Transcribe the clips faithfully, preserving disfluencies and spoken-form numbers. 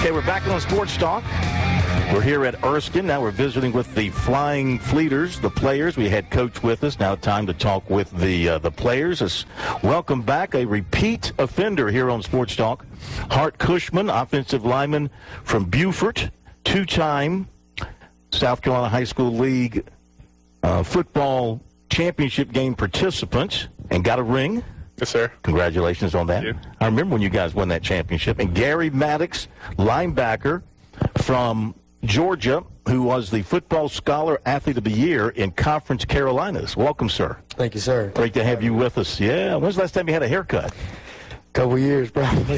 Okay, we're back on Sports Talk. We're here at Erskine. Now we're visiting with the Flying Fleeters, the players. We had Coach with us. Now time to talk with the uh, the players. It's welcome back, a repeat offender here on Sports Talk. Hart Cushman, offensive lineman from Beaufort, two-time South Carolina High School League uh, football championship game participant, and got a ring. Yes, sir. Congratulations on that. Thank you. I remember when you guys won that championship. And Gary Maddox, linebacker from Georgia, who was the Football Scholar Athlete of the Year in Conference Carolinas. Welcome, sir. Thank you, sir. Great to have you with us. Yeah. When's the last time you had a haircut? Couple years, probably.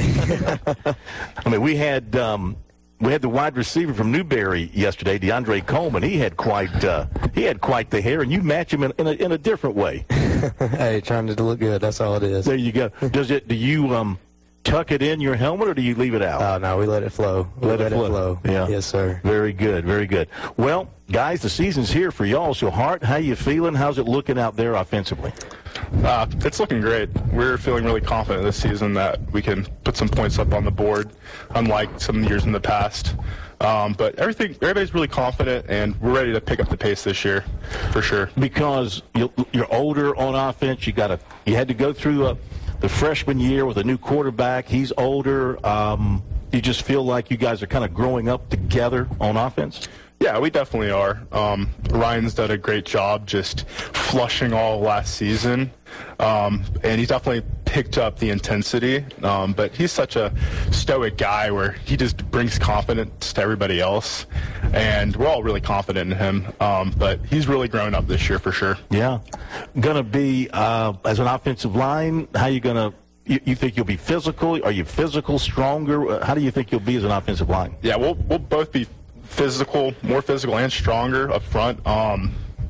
I mean, we had um, we had the wide receiver from Newberry yesterday, DeAndre Coleman. He had quite uh, he had quite the hair, and you match him in, in, a, in a different way. Hey, trying to look good. That's all it is. There you go. Does it? Do you um, tuck it in your helmet, or do you leave it out? Oh, no, we let it flow. We Let, let it, it flow. flow. Yeah. Yes, sir. Very good, very good. Well, guys, the season's here for y'all. So, Hart, how you feeling? How's it looking out there offensively? Uh, it's looking great. We're feeling really confident this season that we can put some points up on the board, unlike some years in the past. Um, but everything, everybody's really confident, and we're ready to pick up the pace this year, for sure. Because you- you're older on offense. You got to. You had to go through a, the freshman year with a new quarterback. He's older. Um, you just feel like you guys are kind of growing up together on offense? Yeah, we definitely are. Um, Ryan's done a great job just flushing all last season, um, and he's definitely picked up the intensity. Um, but he's such a stoic guy where he just brings confidence to everybody else, and we're all really confident in him. Um, but he's really grown up this year for sure. Yeah. Going to be, uh, as an offensive line, how you going to You, you think you'll be physical? Are you physical, stronger? How do you think you'll be as an offensive line? Yeah, we'll we'll both be physical, more physical and stronger up front. Um,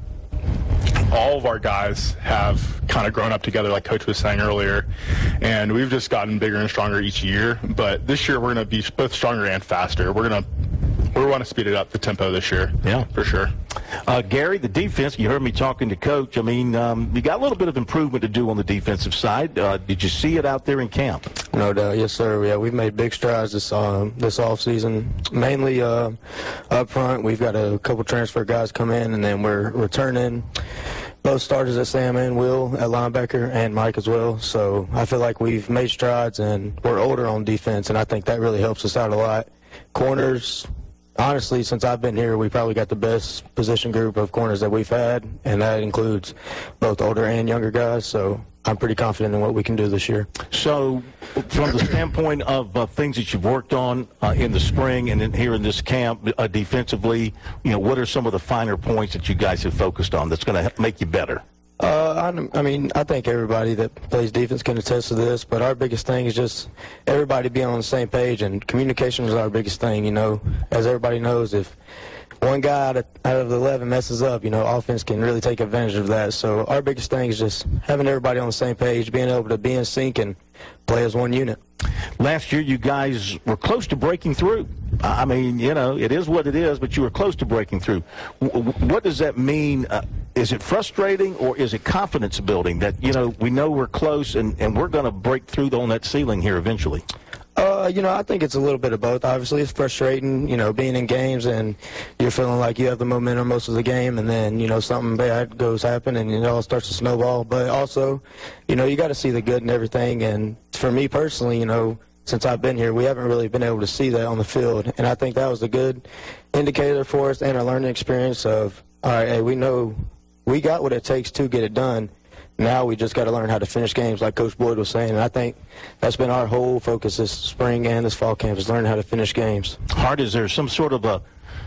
all of our guys have kind of grown up together, like Coach was saying earlier, and we've just gotten bigger and stronger each year. But this year we're going to be both stronger and faster. We're going to we want to speed it up, the tempo this year. Yeah, for sure. Uh, Gary, the defense, you heard me talking to Coach. I mean, um, you got a little bit of improvement to do on the defensive side. Uh, did you see it out there in camp? No doubt. Yes, sir. Yeah, we've made big strides this uh, this offseason. Mainly uh, up front, we've got a couple transfer guys come in, and then we're returning both starters at Sam and Will at linebacker, and Mike as well. So I feel like we've made strides, and we're older on defense, and I think that really helps us out a lot. Corners, honestly, since I've been here, we probably got the best position group of corners that we've had, and that includes both older and younger guys. So I'm pretty confident in what we can do this year. So from the standpoint of uh, things that you've worked on uh, in the spring and in, here in this camp uh, defensively, you know, what are some of the finer points that you guys have focused on that's going to make you better? Uh, I, I mean, I think everybody that plays defense can attest to this, but our biggest thing is just everybody being on the same page, and communication is our biggest thing. You know, as everybody knows, if one guy out of, out of the eleven messes up, you know, offense can really take advantage of that. So our biggest thing is just having everybody on the same page, being able to be in sync and play as one unit. Last year, you guys were close to breaking through. I mean, you know, it is what it is, but you were close to breaking through. W- what does that mean? Uh, is it frustrating, or is it confidence building that, you know, we know we're close and, and we're going to break through on that ceiling here eventually? Uh, you know, I think it's a little bit of both. Obviously, it's frustrating, you know, being in games and you're feeling like you have the momentum most of the game, and then, you know, something bad goes happen and it all starts to snowball. But also, you know, you got to see the good in everything. And for me personally, you know, since I've been here, we haven't really been able to see that on the field. And I think that was a good indicator for us and our learning experience of, all right, hey, we know we got what it takes to get it done. Now we just got to learn how to finish games, like Coach Boyd was saying. And I think that's been our whole focus this spring and this fall camp, is learning how to finish games. Hart, is there some sort of a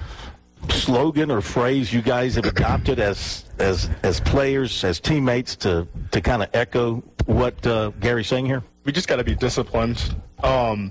slogan or phrase you guys have adopted as as as players, as teammates, to, to kind of echo what uh, Gary's saying here? We just got to be disciplined. Um,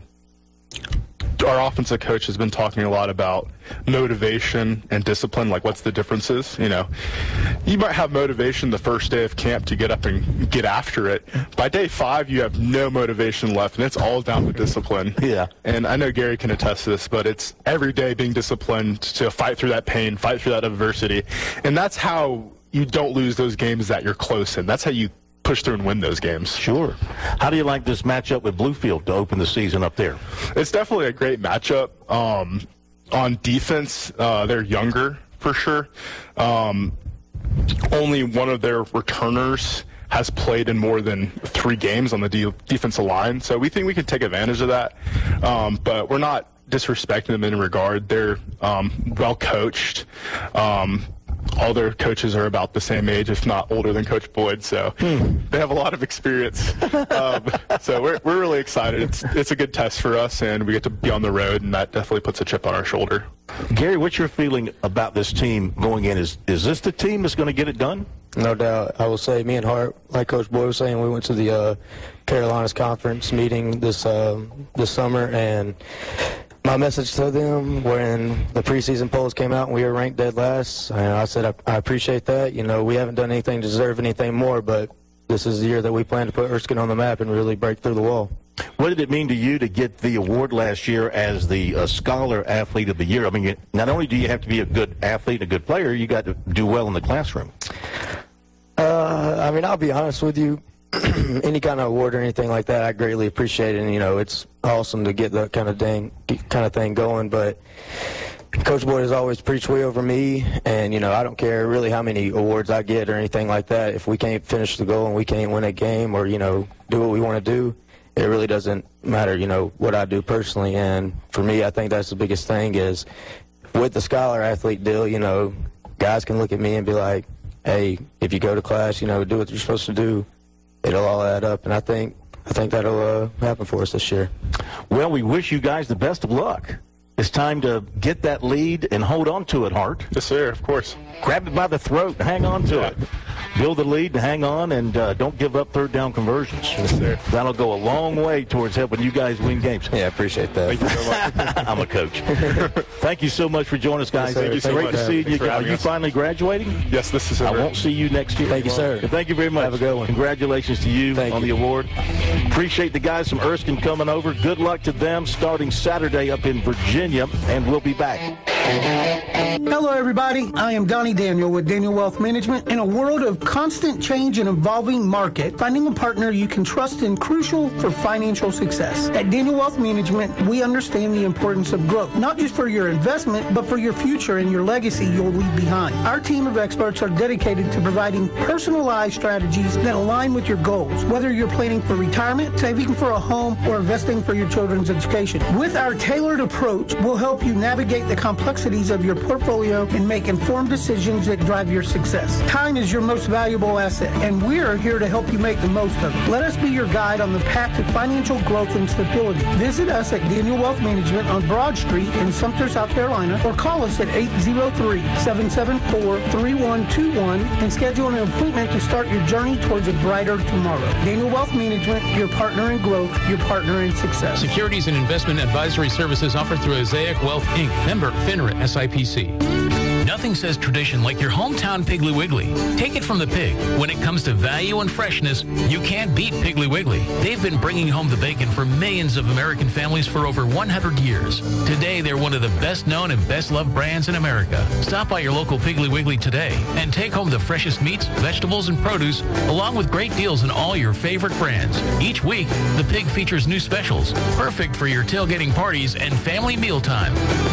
our offensive coach has been talking a lot about motivation and discipline, like what's the differences. You know, you might have motivation the first day of camp to get up and get after it. By day five, you have no motivation left, and it's all down to discipline. Yeah. And I know Gary can attest to this, but it's every day being disciplined to fight through that pain, fight through that adversity. And that's how you don't lose those games that you're close in. That's how you push through and win those games. Sure. How do you like this matchup with Bluefield to open the season up there? It's definitely a great matchup. Um, on defense, uh, they're younger for sure. Um, only one of their returners has played in more than three games on the de- defensive line, so we think we can take advantage of that. Um, but we're not disrespecting them in any regard. They're um, well coached. Um, all their coaches are about the same age, if not older than Coach Boyd, so hmm. they have a lot of experience. um, so we're we're really excited. It's it's a good test for us, and we get to be on the road, and that definitely puts a chip on our shoulder. Gary, what's your feeling about this team going in? Is is this the team that's going to get it done? No doubt. I will say, me and Hart, like Coach Boyd was saying, we went to the uh, Carolinas Conference meeting this uh, this summer, and my message to them when the preseason polls came out and we were ranked dead last, and I said I, I appreciate that. You know, we haven't done anything to deserve anything more, but this is the year that we plan to put Erskine on the map and really break through the wall. What did it mean to you to get the award last year as the uh, Scholar Athlete of the Year? I mean, you, not only do you have to be a good athlete, a good player, you got to do well in the classroom. Uh, I mean, I'll be honest with you. Any kind of award or anything like that, I greatly appreciate it. And, you know, it's awesome to get that kind of thing, kind of thing going. But Coach Boyd has always preached way over me, and, you know, I don't care really how many awards I get or anything like that. If we can't finish the goal and we can't win a game or, you know, do what we want to do, it really doesn't matter, you know, what I do personally. And for me, I think that's the biggest thing is with the Scholar Athlete deal, you know, guys can look at me and be like, hey, if you go to class, you know, do what you're supposed to do, it'll all add up, and I think I think that'll uh, happen for us this year. Well, we wish you guys the best of luck. It's time to get that lead and hold on to it, Hart. Yes, sir, of course. Grab it by the throat and hang on to yeah. it. Build the lead and hang on, and uh, don't give up third down conversions. Yes, sir. That'll go a long way towards helping you guys win games. Yeah, I appreciate that. Thank you so much. I'm a coach. Thank you so much for joining us, guys. Yes, Thank you so Great much. to see you. Are you us. finally graduating? Yes, this is it. I won't see you next year. Thank you, sir. Thank you very much. Have a good one. Congratulations to you Thank on you. the award. Appreciate the guys from Erskine coming over. Good luck to them starting Saturday up in Virginia, and we'll be back. Hello, everybody. I am Donnie Daniel with Daniel Wealth Management. In a world of constant change and evolving market, finding a partner you can trust is crucial for financial success. At Daniel Wealth Management, we understand the importance of growth, not just for your investment, but for your future and your legacy you'll leave behind. Our team of experts are dedicated to providing personalized strategies that align with your goals, whether you're planning for retirement, saving for a home, or investing for your children's education. With our tailored approach, we'll help you navigate the complexities of your portfolio and make informed decisions that drive your success. Time is your most valuable asset, and we're here to help you make the most of it. Let us be your guide on the path to financial growth and stability. Visit us at Daniel Wealth Management on Broad Street in Sumter, South Carolina, or call us at eight zero three, seven seven four, three one two one and schedule an appointment to start your journey towards a brighter tomorrow. Daniel Wealth Management, your partner in growth, your partner in success. Securities and investment advisory services offered through Azaic Wealth, Incorporated. Member FINRA S I P C. Nothing says tradition like your hometown Piggly Wiggly. Take it from the pig. When it comes to value and freshness, you can't beat Piggly Wiggly. They've been bringing home the bacon for millions of American families for over one hundred years. Today, they're one of the best known and best loved brands in America. Stop by your local Piggly Wiggly today and take home the freshest meats, vegetables, and produce, along with great deals on all your favorite brands. Each week, the pig features new specials, perfect for your tailgating parties and family mealtime.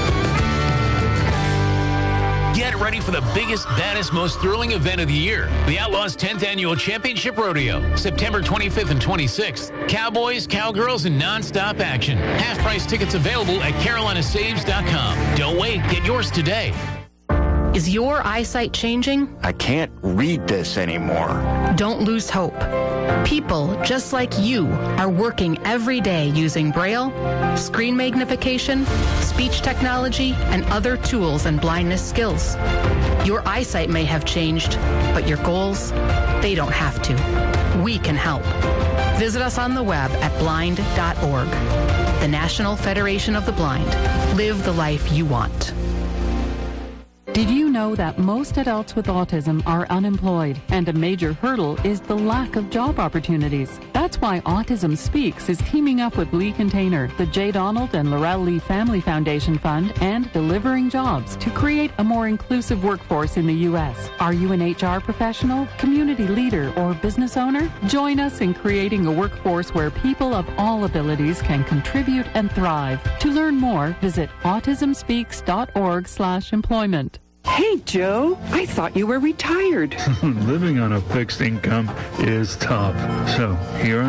Get ready for the biggest, baddest, most thrilling event of the year. The Outlaws' tenth Annual Championship Rodeo. September twenty-fifth and twenty-sixth. Cowboys, cowgirls, and non-stop action. Half-price tickets available at carolina saves dot com. Don't wait. Get yours today. Is your eyesight changing? I can't read this anymore. Don't lose hope. People just like you are working every day using Braille, screen magnification, speech technology, and other tools and blindness skills. Your eyesight may have changed, but your goals, they don't have to. We can help. Visit us on the web at blind dot org. The National Federation of the Blind. Live the life you want. Did you know that most adults with autism are unemployed, and a major hurdle is the lack of job opportunities? That's That's why Autism Speaks is teaming up with Lee Container, the J. Donald and Laurel Lee Family Foundation Fund, and Delivering Jobs to create a more inclusive workforce in the U S. Are you an H R professional, community leader, or business owner? Join us in creating a workforce where people of all abilities can contribute and thrive. To learn more, visit autism speaks dot org slash employment. Hey, Joe, I thought you were retired. Living on a fixed income is tough. So here I